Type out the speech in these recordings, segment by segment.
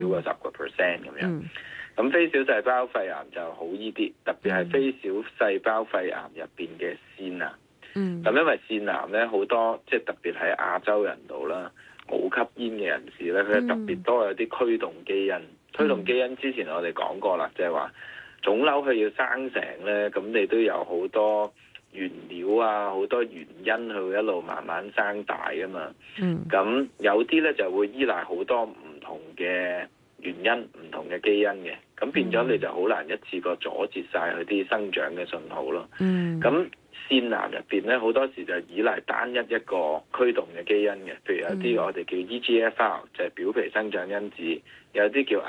少過10%咁樣。咁非小細胞肺癌就好呢啲，特別係非小細胞肺癌入邊嘅腺癌。咁因為腺癌咧好多，即係特別喺亞洲人度啦，冇吸煙嘅人士咧，佢特別多有啲驅動基因。驅動基因之前我哋講過啦，即係話腫瘤佢要生成咧，咁你都有好多原料啊，好多原因佢會一路慢慢生大噶嘛。咁有啲咧就會依賴好多唔同嘅原因、唔同嘅基因嘅，咁變咗你就好難一次過阻截晒佢啲生長嘅信號咯。咁腺癌入邊咧好多時就依賴單一一個驅動嘅基因嘅，譬如有啲我哋叫 EGFR 就係表皮生長因子，有啲叫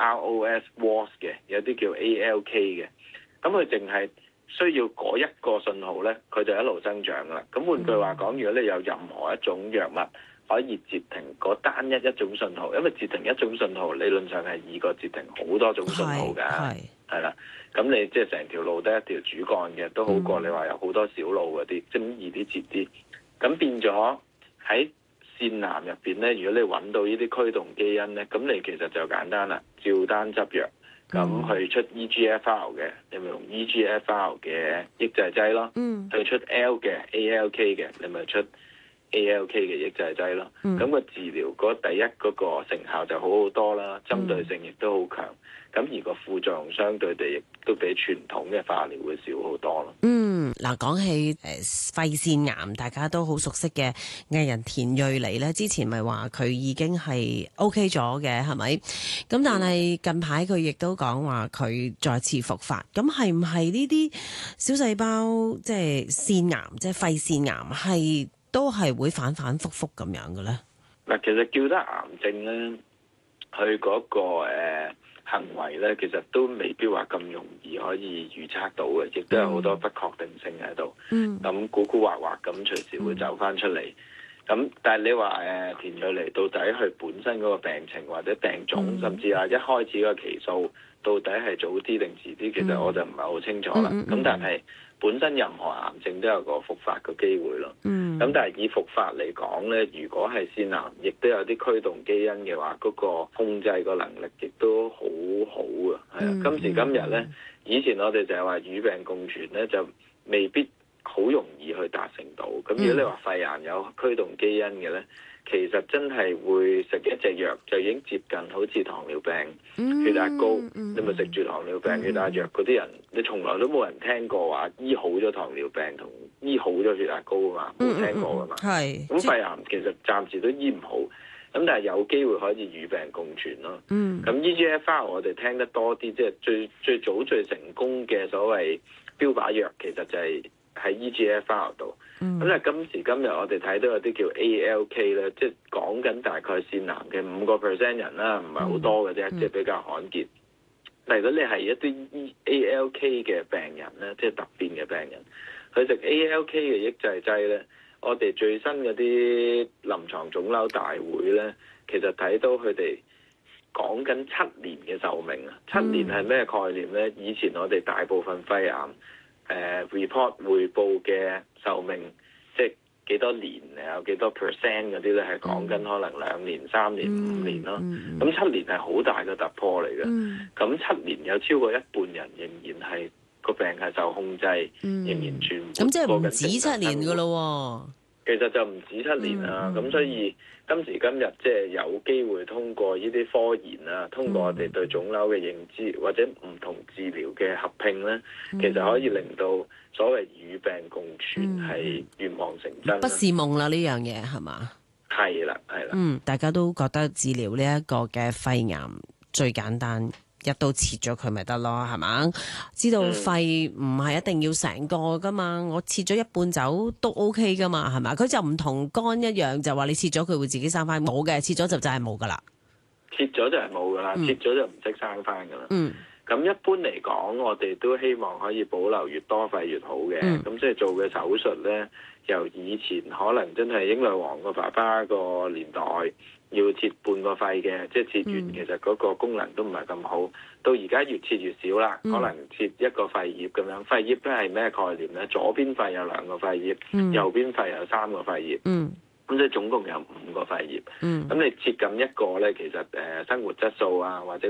ROS 嘅，有啲叫 ALK 嘅。咁佢淨係需要嗰一個信號咧，佢就一路增長噶啦。咁換句話講，如果你有任何一種藥物可以截停嗰單一一種信號，因為截停一種信號理論上係易過截停好多種信號㗎，係啦。咁你即係成條路得一條主幹嘅，都好過你話有好多小路嗰啲，即係易啲截啲。咁變咗喺腺癌入邊咧，如果你揾到呢啲驅動基因咧，咁你其實就簡單啦，照單執藥。咁去出 EGFR 嘅，你咪用 EGFR 嘅抑制劑咯。去出 L 嘅 ALK 嘅，你咪出 ALK 嘅抑制劑咯。咁個治療第一嗰個成效就好好多啦，針對性亦都好強。咁而個副作用相對地亦都比傳統嘅化療會少好多咯。 嗱，講起肺腺癌，大家都好熟悉嘅藝人田蕊妮咧，之前咪話佢已經係 OK 咗嘅，係咪？咁但係近排佢亦都講話佢再次復發，咁係唔係呢啲小細胞即係腺癌，即係肺腺癌係都係會反反覆覆咁樣嘅咧？ 嗱，其實叫得癌症咧，佢嗰個行為咧，其實都未必話咁容易可以預測到嘅，亦都有好多不確定性喺度。咁古古惑惑咁隨時會走翻出嚟。咁但係你話田蕊妮到底佢本身嗰個病情或者病種，甚至係一開始個期數到底係早啲定遲啲，其實我就唔係好清楚啦。咁但係本身任何癌症都有個復發嘅機會咯。咁但係以復發嚟講咧，如果係腺癌，亦都有啲驅動基因嘅話，嗰個控制個能力亦都好好啊。係啊，今時今日咧，以前我哋就係話與病共存咧，就未必好容易去達成到。咁如果你話肺癌有驅動基因嘅咧，其實真係會食一隻藥就已經接近好似糖尿病、血壓高，你咪食住糖尿病血壓藥嗰啲人，你從來都冇人聽過話醫好咗糖尿病同醫好咗血壓高啊嘛，冇聽過噶嘛。咁肺癌其實暫時都醫唔好，咁但係有機會可以與病共存咯。咁 EGFR 我哋聽得多啲，即係最早最成功嘅所謂標靶藥，其實就係喺 EGFR 度。咁但係今時今日我哋睇到有啲叫 ALK 咧，即係講緊大概腺癌嘅5% 人啦，唔係好多嘅啫，即係比較罕見。但如果你係一啲 ALK 嘅病人咧，即係突變嘅病人，佢食 ALK 嘅抑制劑咧，我哋最新嗰啲臨床腫瘤大會咧，其實睇到佢哋講緊7年嘅壽命啊。7年係咩概念咧？以前我哋大部分肺癌report 匯報嘅壽命，即係幾多年有幾多 percent 嗰啲咧，係講緊可能2年、3年、5年咯。咁7年係好大嘅突破嚟嘅。咁7年有超過一半人仍然係個病係受控制，仍然全部咁即係唔止7年㗎咯。 其實就唔止7年啦。咁所以今時今日即係有機會通過呢啲科研啊，通過我哋對腫瘤嘅認知或者唔同治療嘅合併咧，其實可以令到所謂與病共存係願望成真。 不是夢啦，呢樣嘢係嘛？ 係啦，係啦。 大家都覺得治療呢一個嘅肺癌最簡單，一刀切咗佢咪得咯，係嘛？知道肺唔係一定要成個噶嘛，我切咗一半走都 OK 噶嘛，係嘛？佢就唔同肝一樣，就話你切咗佢會自己生翻，冇嘅，切咗就係冇噶啦。切咗就係冇噶啦，切咗就唔識生翻噶啦。咁一般嚟講，我哋都希望可以保留越多肺越好嘅。咁即係做嘅手術咧，由以前可能真係英女王個爸爸個年代要切半個肺嘅，即係切完其實嗰個功能都唔係咁好。到而家越切越少啦，可能切一個肺葉咁樣。肺葉咧係咩概念咧？左邊肺有2個肺葉，右邊肺有3個肺葉。 咁即係總共有5個肺炎。咁你接近一個咧，其實生活質素啊或者